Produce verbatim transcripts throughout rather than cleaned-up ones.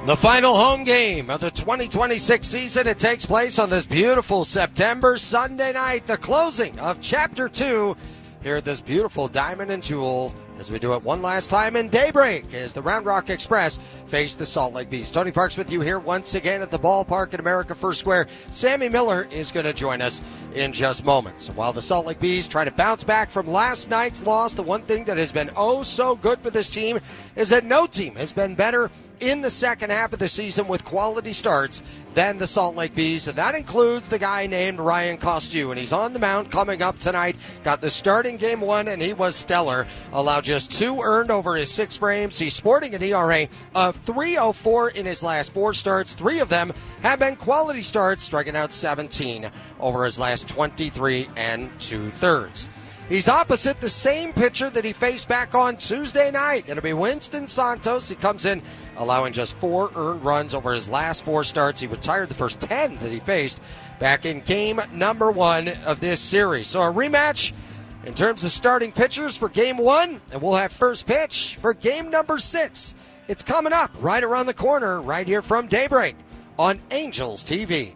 The final home game of the twenty twenty-six season. It takes place on this beautiful September Sunday night, the closing of Chapter two here at this beautiful Diamond and Jewel, as we do it one last time in daybreak as the Round Rock Express face the Salt Lake Bees. Tony Parks with you here once again at the ballpark at America First Square. Sammy Miller is going to join us in just moments. While the Salt Lake Bees try to bounce back from last night's loss, the one thing that has been oh so good for this team is that no team has been better in the second half of the season with quality starts than the Salt Lake Bees, and that includes the guy named Ryan Costew, and he's on the mound coming up tonight. Got the starting game one, and he was stellar. Allowed just two earned over his six frames. He's sporting an E R A of three oh four in his last four starts. Three of them have been quality starts, striking out seventeen over his last twenty-three and two-thirds. He's opposite the same pitcher that he faced back on Tuesday night. It'll be Winston Santos. He comes in allowing just four earned runs over his last four starts. He retired the first ten that he faced back in game number one of this series. So a rematch in terms of starting pitchers for game one, and we'll have first pitch for game number six. It's coming up right around the corner, right here from Daybreak on Angels T V.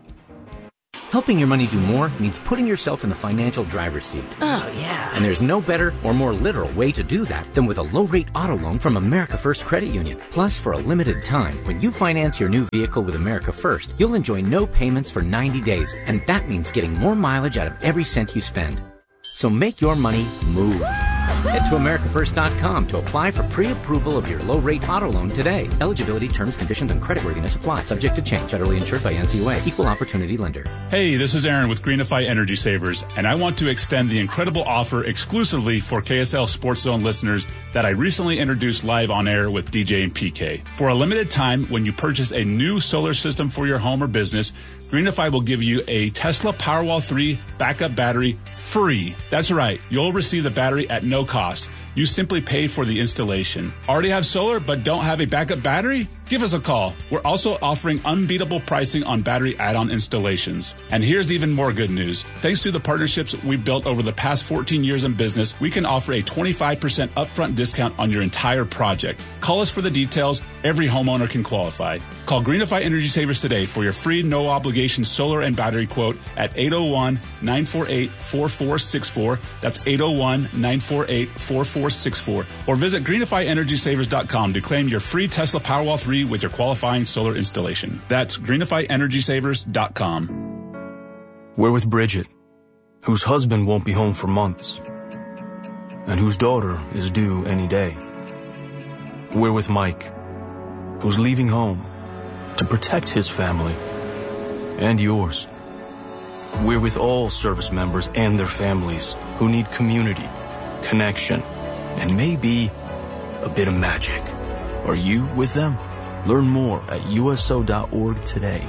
Helping your money do more means putting yourself in the financial driver's seat. Oh, yeah. And there's no better or more literal way to do that than with a low-rate auto loan from America First Credit Union. Plus, for a limited time, when you finance your new vehicle with America First, you'll enjoy no payments for ninety days, and that means getting more mileage out of every cent you spend. So make your money move. Head to America First dot com to apply for pre-approval of your low-rate auto loan today. Eligibility, terms, conditions, and creditworthiness apply. Subject to change. Federally insured by N C U A. Equal opportunity lender. Hey, this is Aaron with Greenify Energy Savers, and I want to extend the incredible offer exclusively for K S L Sports Zone listeners that I recently introduced live on air with D J and P K. For a limited time, when you purchase a new solar system for your home or business, Greenify will give you a Tesla Powerwall three backup battery free. That's right. You'll receive the battery at no cost. You simply pay for the installation. Already have solar but don't have a backup battery? Give us a call. We're also offering unbeatable pricing on battery add-on installations. And here's even more good news. Thanks to the partnerships we've built over the past fourteen years in business, we can offer a twenty-five percent upfront discount on your entire project. Call us for the details. Every homeowner can qualify. Call Greenify Energy Savers today for your free no-obligation solar and battery quote at eight oh one, nine four eight, four four six four. That's eight oh one, nine four eight, four four six four. Or visit greenify energy savers dot com to claim your free Tesla Powerwall three with your qualifying solar installation. That's greenify energy savers dot com. We're with Bridget, whose husband won't be home for months, and whose daughter is due any day. We're with Mike, who's leaving home to protect his family and yours. We're with all service members and their families who need community, connection, and maybe a bit of magic. Are you with them? Learn more at U S O dot org today.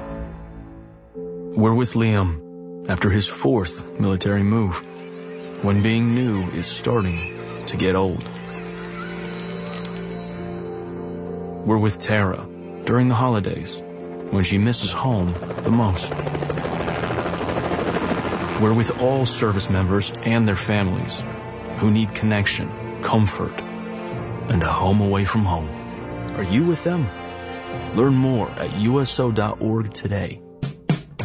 We're with Liam after his fourth military move, when being new is starting to get old. We're with Tara during the holidays, when she misses home the most. We're with all service members and their families who need connection, comfort, and a home away from home. Are you with them? Learn more at U S O dot org today.